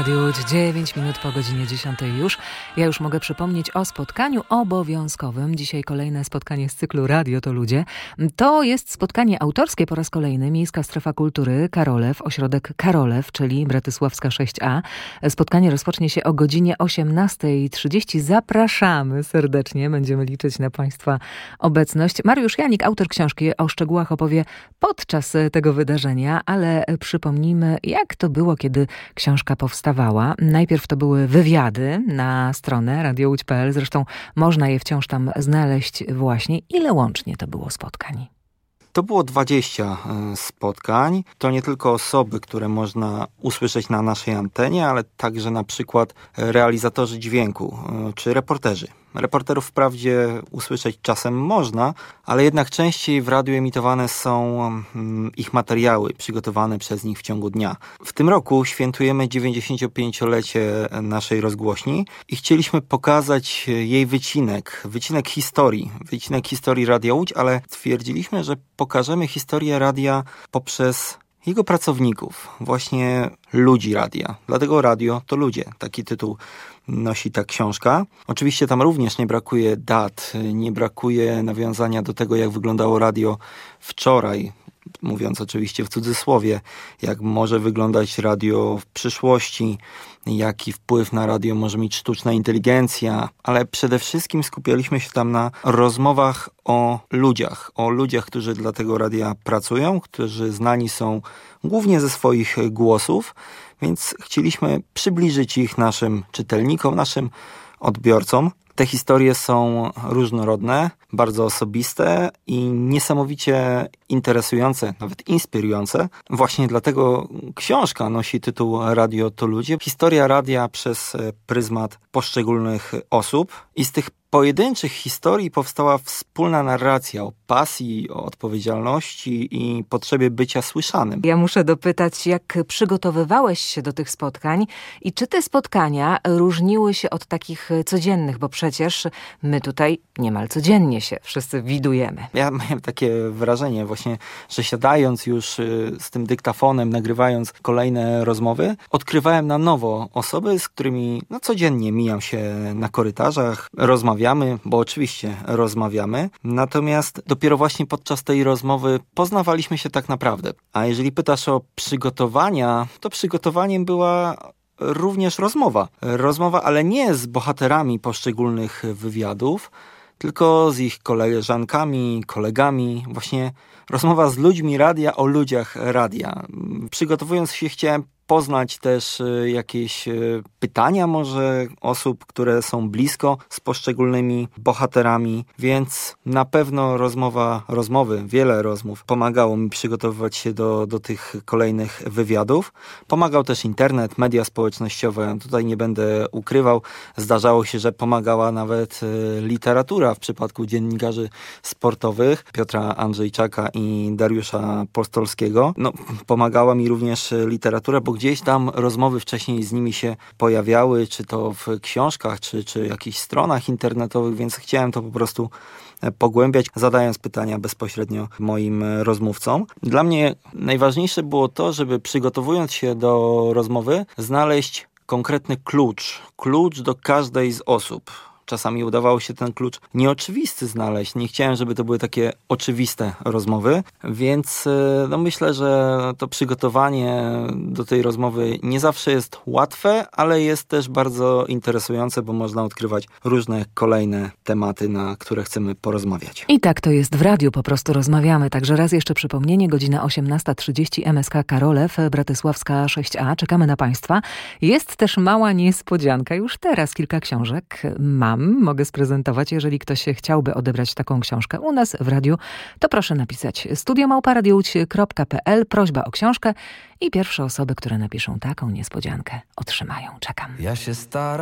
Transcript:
Radiu Łódź, 9 minut po godzinie 10 już. Ja już mogę przypomnieć o spotkaniu obowiązkowym. Dzisiaj kolejne spotkanie z cyklu Radio to Ludzie. To jest spotkanie autorskie po raz kolejny. Miejska Strefa Kultury Karolew, ośrodek Karolew, czyli Bratysławska 6A. Spotkanie rozpocznie się o godzinie 18:30. Zapraszamy serdecznie. Będziemy liczyć na Państwa obecność. Mariusz Janik, autor książki, o szczegółach opowie podczas tego wydarzenia, ale przypomnijmy, jak to było, kiedy książka powstawała. Najpierw to były wywiady na stronę radiołódź.pl. Zresztą można je wciąż tam znaleźć właśnie. Ile łącznie to było spotkań? To było 20 spotkań. To nie tylko osoby, które można usłyszeć na naszej antenie, ale także na przykład realizatorzy dźwięku czy reporterzy. Reporterów wprawdzie usłyszeć czasem można, ale jednak częściej w radiu emitowane są ich materiały przygotowane przez nich w ciągu dnia. W tym roku świętujemy 95-lecie naszej rozgłośni i chcieliśmy pokazać jej wycinek historii Radia Łódź, ale stwierdziliśmy, że pokażemy historię radia poprzez jego pracowników, właśnie ludzi radia. Dlatego Radio to Ludzie. Taki tytuł nosi ta książka. Oczywiście tam również nie brakuje dat, nie brakuje nawiązania do tego, jak wyglądało radio wczoraj, mówiąc oczywiście w cudzysłowie, jak może wyglądać radio w przyszłości, jaki wpływ na radio może mieć sztuczna inteligencja, ale przede wszystkim skupialiśmy się tam na rozmowach o ludziach, którzy dla tego radia pracują, którzy znani są głównie ze swoich głosów, więc chcieliśmy przybliżyć ich naszym czytelnikom, naszym odbiorcom. Te historie są różnorodne, bardzo osobiste i niesamowicie interesujące, nawet inspirujące. Właśnie dlatego książka nosi tytuł Radio to Ludzie. Historia radia przez pryzmat poszczególnych osób i z tych pojedynczych historii powstała wspólna narracja o pasji, o odpowiedzialności i potrzebie bycia słyszanym. Ja muszę dopytać, jak przygotowywałeś się do tych spotkań i czy te spotkania różniły się od takich codziennych, bo przecież my tutaj niemal codziennie się wszyscy widujemy. Ja miałem takie wrażenie właśnie, że siadając już z tym dyktafonem, nagrywając kolejne rozmowy, odkrywałem na nowo osoby, z którymi codziennie mijam się na korytarzach, rozmawiamy, bo oczywiście rozmawiamy, natomiast dopiero właśnie podczas tej rozmowy poznawaliśmy się tak naprawdę. A jeżeli pytasz o przygotowania, to przygotowaniem była również rozmowa. Rozmowa, ale nie z bohaterami poszczególnych wywiadów, tylko z ich koleżankami, kolegami, właśnie rozmowa z ludźmi radia o ludziach radia. Przygotowując się, chciałem poznać też jakieś pytania może osób, które są blisko z poszczególnymi bohaterami, więc na pewno wiele rozmów pomagało mi przygotowywać się do tych kolejnych wywiadów. Pomagał też internet, media społecznościowe, tutaj nie będę ukrywał. Zdarzało się, że pomagała nawet literatura w przypadku dziennikarzy sportowych Piotra Andrzejczaka i Dariusza Postolskiego. Pomagała mi również literatura, bo gdzieś tam rozmowy wcześniej z nimi się pojawiały, czy to w książkach, czy jakichś stronach internetowych, więc chciałem to po prostu pogłębiać, zadając pytania bezpośrednio moim rozmówcom. Dla mnie najważniejsze było to, żeby przygotowując się do rozmowy, znaleźć konkretny klucz do każdej z osób. Czasami udawało się ten klucz nieoczywisty znaleźć. Nie chciałem, żeby to były takie oczywiste rozmowy, więc myślę, że to przygotowanie do tej rozmowy nie zawsze jest łatwe, ale jest też bardzo interesujące, bo można odkrywać różne kolejne tematy, na które chcemy porozmawiać. I tak to jest w radiu, po prostu rozmawiamy. Także raz jeszcze przypomnienie, godzina 18:30, MSK Karolew, Bratysławska 6A. Czekamy na Państwa. Jest też mała niespodzianka. Już teraz kilka książek mogę sprezentować. Jeżeli ktoś chciałby odebrać taką książkę u nas w radiu, to proszę napisać studio@radiowódź.pl, prośba o książkę i pierwsze osoby, które napiszą taką niespodziankę, otrzymają. Czekam. Ja się staram.